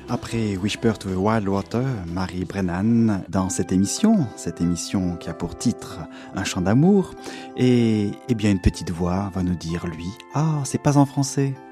Après Whisper to the Wild Water, Mary Brennan dans cette émission qui a pour titre Un chant d'amour, et bien une petite voix va nous dire lui, ah c'est pas en français,